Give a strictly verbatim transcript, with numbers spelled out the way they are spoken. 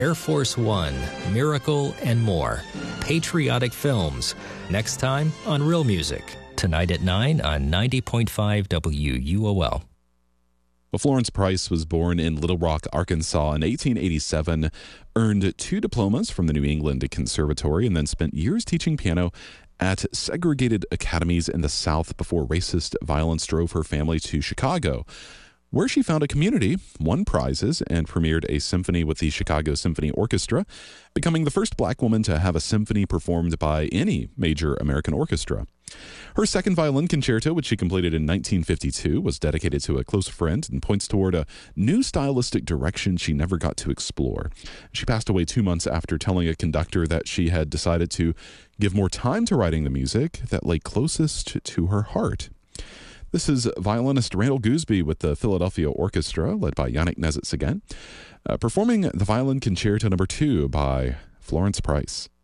Air Force One, Miracle, and more. Patriotic films. Next time on Real Music. Tonight at nine on ninety point five W U O L. Well, Florence Price was born in Little Rock, Arkansas in eighteen eighty-seven, earned two diplomas from the New England Conservatory, and then spent years teaching piano at segregated academies in the South before racist violence drove her family to Chicago, where she found a community, won prizes, and premiered a symphony with the Chicago Symphony Orchestra, becoming the first black woman to have a symphony performed by any major American orchestra. Her second violin concerto, which she completed in nineteen fifty-two, was dedicated to a close friend and points toward a new stylistic direction she never got to explore. She passed away two months after telling a conductor that she had decided to give more time to writing the music that lay closest to her heart. This is violinist Randall Gooseby with the Philadelphia Orchestra, led by Yannick Nezet again, uh, performing the Violin Concerto Number Two by Florence Price.